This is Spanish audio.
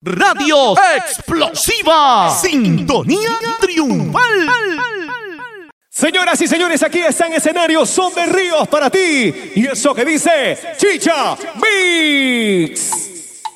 Radio Explosiva. Sintonía triunfal. Señoras y señores, aquí está en escenario Son de Ríos para ti. Y eso que dice Chicha Mix.